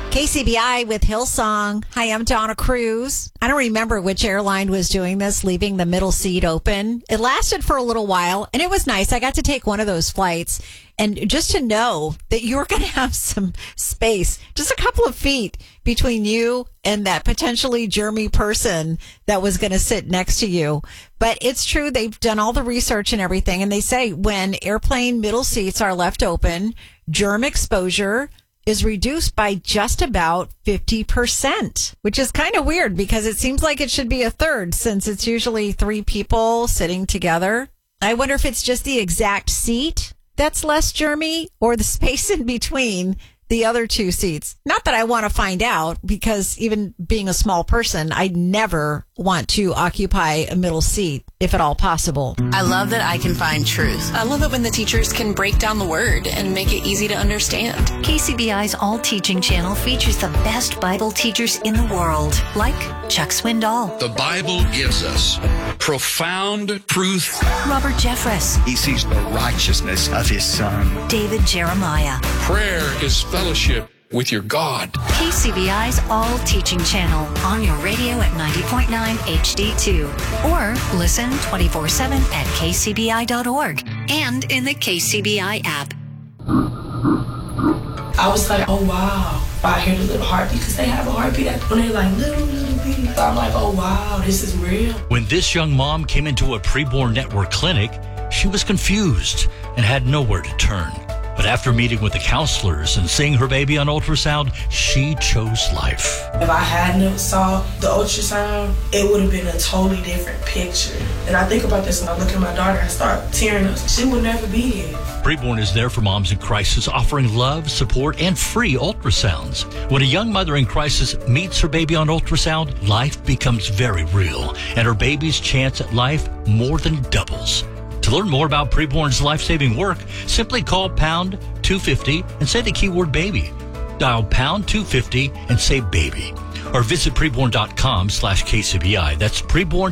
KCBI with Hillsong. Hi, I'm Donna Cruz. I don't remember which airline was doing this, leaving the middle seat open. It lasted for a little while, and it was nice. I got to take one of those flights, and just to know that you're going to have some space, just a couple of feet between you and that potentially germy person that was going to sit next to you. But it's true. They've done all the research and everything, and they say when airplane middle seats are left open, germ exposure is reduced by just about 50%, which is kind of weird because it seems like it should be a third since it's usually three people sitting together. I wonder if it's just the exact seat that's less germy or the space in between the other two seats. Not that I want to find out, because even being a small person, I never want to occupy a middle seat if at all possible. I love that I can find truth. I love it when the teachers can break down the word and make it easy to understand. KCBI's All Teaching channel features the best Bible teachers in the world, like Chuck Swindoll. The Bible gives us profound truth. Robert Jeffress. He sees the righteousness of his son. David Jeremiah. Prayer is fellowship with your God. KCBI's All Teaching channel on your radio at 90.9 HD2. Or listen 24/7 at kcbi.org and in the KCBI app. I was like, oh, wow. I hear the little heartbeat because they have a heartbeat when they're like little beat. So I'm like, oh, wow, this is real. When this young mom came into a preborn network clinic, she was confused and had nowhere to turn. But after meeting with the counselors and seeing her baby on ultrasound, she chose life. If I hadn't saw the ultrasound, it would have been a totally different picture. And I think about this when I look at my daughter, I start tearing up. She would never be here. Preborn is there for moms in crisis, offering love, support, and free ultrasounds. When a young mother in crisis meets her baby on ultrasound, life becomes very real, and her baby's chance at life more than doubles. To learn more about Preborn's life-saving work, simply call pound 250 and say the keyword baby. Dial pound 250 and say baby. Or visit preborn.com/KCBI. That's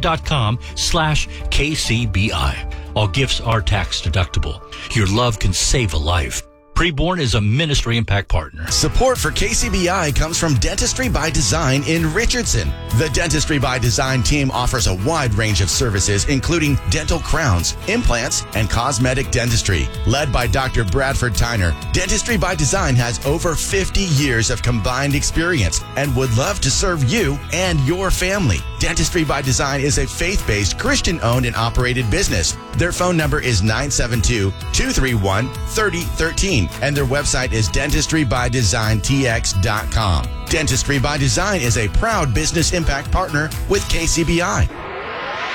preborn.com/KCBI. All gifts are tax deductible. Your love can save a life. Preborn is a Ministry Impact Partner. Support for KCBI comes from Dentistry by Design in Richardson. The Dentistry by Design team offers a wide range of services, including dental crowns, implants, and cosmetic dentistry. Led by Dr. Bradford Tyner, Dentistry by Design has over 50 years of combined experience and would love to serve you and your family. Dentistry by Design is a faith-based, Christian-owned and operated business. Their phone number is 972-231-3013. And their website is dentistrybydesigntx.com. Dentistry by Design is a proud business impact partner with KCBI.